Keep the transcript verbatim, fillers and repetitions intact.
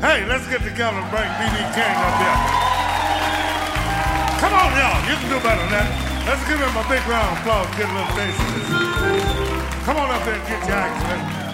Hey, let's get together and bring B B. King up here. Come on, y'all. You can do better than that. Let's give him a big round of applause. Get a little bass in this. Come on up there and get your act.